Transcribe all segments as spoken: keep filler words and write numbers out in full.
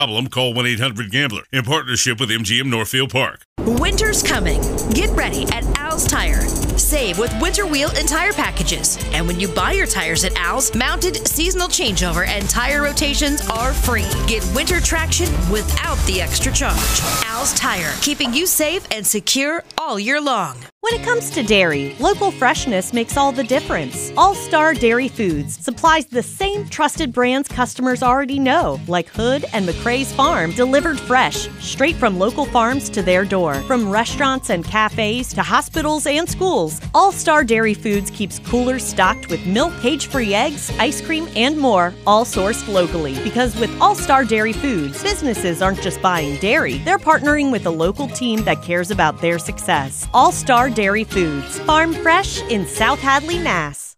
Problem, call one eight hundred gambler in partnership with M G M Northfield Park. Winter's coming. Get ready at Al's Tire. Save with winter wheel and tire packages. And when you buy your tires at Al's, mounted seasonal changeover and tire rotations are free. Get winter traction without the extra charge. Al's Tire, keeping you safe and secure all year long. When it comes to dairy, local freshness makes all the difference. All-Star Dairy Foods supplies the same trusted brands customers already know, like Hood and McCrae's Farm, delivered fresh, straight from local farms to their door. From restaurants and cafes to hospitals and schools, All-Star Dairy Foods keeps coolers stocked with milk, cage-free eggs, ice cream, and more, all sourced locally. Because with All-Star Dairy Foods, businesses aren't just buying dairy, they're partnering with a local team that cares about their success. All-Star Dairy Foods, farm fresh in South Hadley, Mass.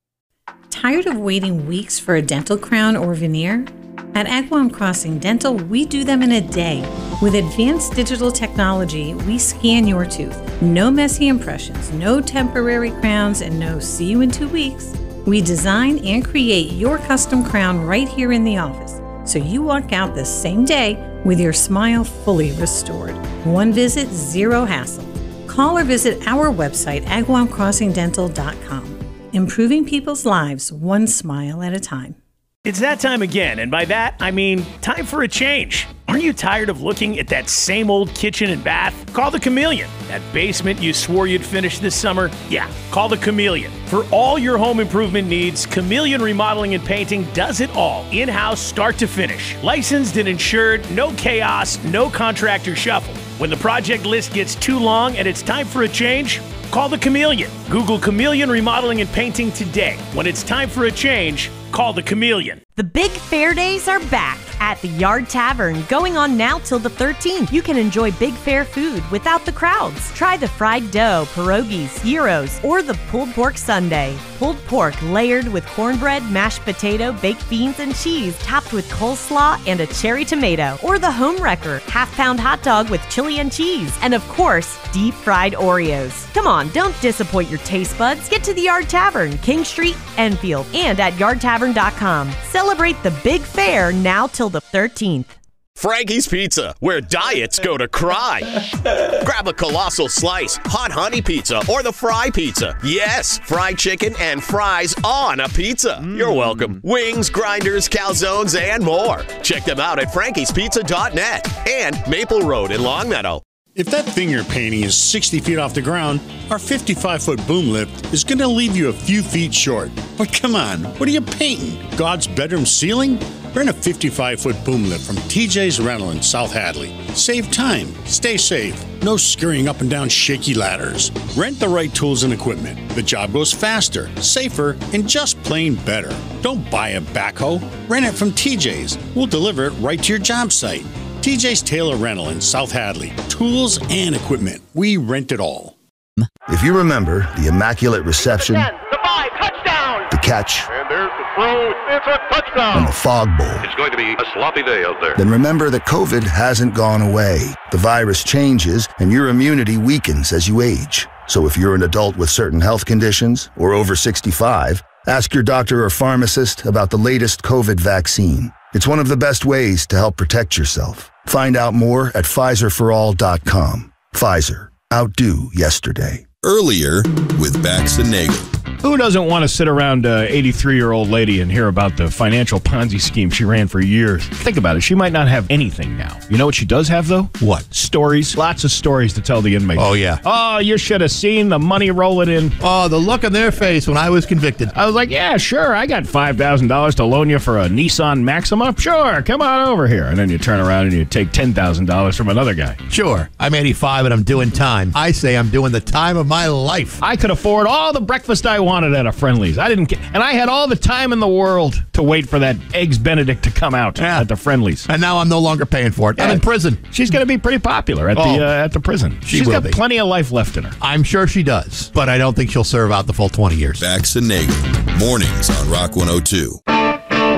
Tired of waiting weeks for a dental crown or veneer? At Agawam Crossing Dental, we do them in a day. With advanced digital technology, we scan your tooth. No messy impressions, no temporary crowns, and no see you in two weeks. We design and create your custom crown right here in the office, so you walk out the same day with your smile fully restored. One visit, zero hassle. Call or visit our website, agawam crossing dental dot com. Improving people's lives one smile at a time. It's that time again, and by that, I mean time for a change. Aren't you tired of looking at that same old kitchen and bath? Call the Chameleon. That basement you swore you'd finish this summer? Yeah, call the Chameleon. For all your home improvement needs, Chameleon Remodeling and Painting does it all. In-house, start to finish. Licensed and insured, no chaos, no contractor shuffle. When the project list gets too long and it's time for a change, call the Chameleon. Google Chameleon Remodeling and Painting today. When it's time for a change, call the Chameleon. The Big Fair Days are back at the Yard Tavern, going on now till the thirteenth. You can enjoy Big Fair food without the crowds. Try the fried dough, pierogies, gyros, or the pulled pork sundae. Pulled pork layered with cornbread, mashed potato, baked beans, and cheese, topped with coleslaw and a cherry tomato. Or the home wrecker, half-pound hot dog with chili and cheese. And of course, deep-fried Oreos. Come on, don't disappoint your taste buds. Get to the Yard Tavern, King Street, Enfield, and at yard tavern dot com. Celebrate the Big Fair now till the thirteenth. Frankie's Pizza, where diets go to cry. Grab a colossal slice, hot honey pizza, or the fry pizza. Yes, fried chicken and fries on a pizza. Mm. You're welcome. Wings, grinders, calzones, and more. Check them out at frankies pizza dot net and Maple Road in Longmeadow. If that thing you're painting is sixty feet off the ground, our fifty-five foot boom lift is going to leave you a few feet short. But come on, what are you painting? God's bedroom ceiling? Rent a fifty-five foot boom lift from T J's Rental in South Hadley. Save time, stay safe, no scurrying up and down shaky ladders. Rent the right tools and equipment. The job goes faster, safer, and just plain better. Don't buy a backhoe. Rent it from T J's. We'll deliver it right to your job site. T J's Taylor Rental in South Hadley. Tools and equipment. We rent it all. If you remember the Immaculate Reception, the five, touchdown! The catch, and there's the throw, it's a touchdown! And the Fog Bowl, it's going to be a sloppy day out there. Then remember that COVID hasn't gone away. The virus changes, and your immunity weakens as you age. So if you're an adult with certain health conditions or over sixty-five, ask your doctor or pharmacist about the latest COVID vaccine. It's one of the best ways to help protect yourself. Find out more at Pfizer for all dot com. Pfizer. Outdo yesterday. Earlier with Bax and Nagel. Who doesn't want to sit around an eighty-three-year-old lady and hear about the financial Ponzi scheme she ran for years? Think about it. She might not have anything now. You know what she does have, though? What? Stories. Lots of stories to tell the inmates. Oh, yeah. Oh, you should have seen the money rolling in. Oh, the look on their face when I was convicted. I was like, yeah, sure, I got five thousand dollars to loan you for a Nissan Maxima. Sure, come on over here. And then you turn around and you take ten thousand dollars from another guy. Sure, I'm eighty-five and I'm doing time. I say I'm doing the time of my life. I could afford all the breakfast I wanted at a Friendly's. I didn't, and I had all the time in the world to wait for that Eggs Benedict to come out yeah. at the Friendly's. And now I'm no longer paying for it. Yeah. I'm in prison. She's going to be pretty popular at oh, the uh, at the prison. She She's will got be. plenty of life left in her. I'm sure she does, but I don't think she'll serve out the full twenty years. Bax and Nagel, mornings on Rock one oh two.